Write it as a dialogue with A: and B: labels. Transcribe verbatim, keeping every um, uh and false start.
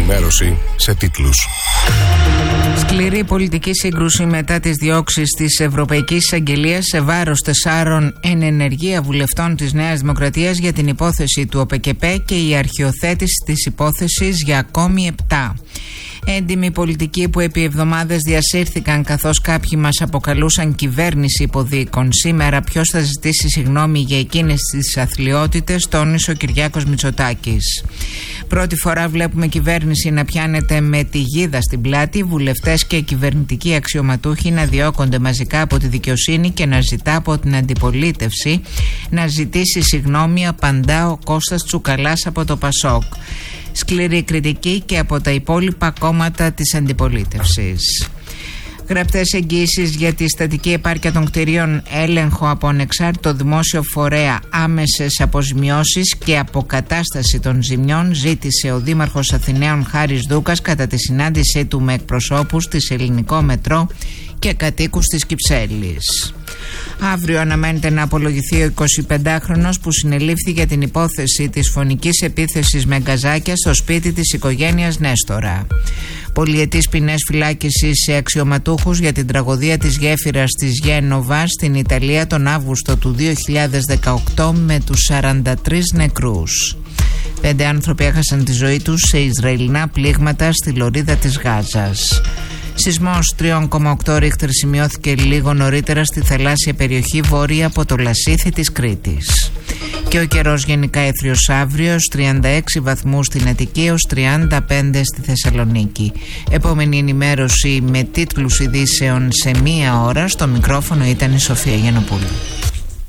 A: ενημέρωση σε τίτλους.
B: Σκληρή πολιτική σύγκρουση μετά τις διώξεις της Ευρωπαϊκής Εισαγγελίας σε βάρος τεσσάρων εν ενεργεία βουλευτών της Νέας Δημοκρατίας για την υπόθεση του ΟΠΕΚΕΠΕ και η αρχιοθέτηση της υπόθεσης για ακόμη επτά. Έντιμοι πολιτικοί που επί εβδομάδες διασύρθηκαν καθώς κάποιοι μας αποκαλούσαν κυβέρνηση υποδίκων. Σήμερα ποιος θα ζητήσει συγγνώμη για εκείνες τις αθλιότητες, τόνισε ο Κυριάκος Μητσοτάκης. Πρώτη φορά βλέπουμε κυβέρνηση να πιάνεται με τη γίδα στην πλάτη, βουλευτές και κυβερνητικοί αξιωματούχοι να διώκονται μαζικά από τη δικαιοσύνη και να ζητά από την αντιπολίτευση να ζητήσει συγγνώμη, απαντά ο Κώστας Τσουκαλάς από το Πασόκ. Σκληρή κριτική και από τα υπόλοιπα κόμματα της αντιπολίτευσης. Γραπτές εγγύησεις για τη στατική επάρκεια των κτηρίων, έλεγχο από ανεξάρτητο δημόσιο φορέα, άμεσες αποζημιώσεις και αποκατάσταση των ζημιών ζήτησε ο Δήμαρχος Αθηναίων Χάρης Δούκας κατά τη συνάντησή του με εκπροσώπους της Ελληνικό Μετρό και κατοίκους της Κυψέλης. Αύριο αναμένεται να απολογηθεί ο εικοσιπεντάχρονος που συνελήφθη για την υπόθεση της φωνικής επίθεσης με γκαζάκια στο σπίτι της οικογένειας Νέστορα. Πολυετής ποινές φυλάκισης σε αξιωματούχους για την τραγωδία της γέφυρας της Γένοβα στην Ιταλία τον Αύγουστο του δύο χιλιάδες δεκαοκτώ με τους σαράντα τρεις νεκρούς. Πέντε άνθρωποι έχασαν τη ζωή τους σε Ισραηλινά πλήγματα στη λωρίδα της Γάζας. Σεισμός τρία κόμμα οκτώ ρίχτερ σημειώθηκε λίγο νωρίτερα στη θαλάσσια περιοχή βόρεια από το Λασίθι της Κρήτης. Και ο καιρός γενικά έθριος αύριο, τριάντα έξι βαθμούς στην Αττική έως τριάντα πέντε στη Θεσσαλονίκη. Επόμενη ενημέρωση με τίτλους ειδήσεων σε μία ώρα. Στο μικρόφωνο ήταν η Σοφία Γιαννοπούλου.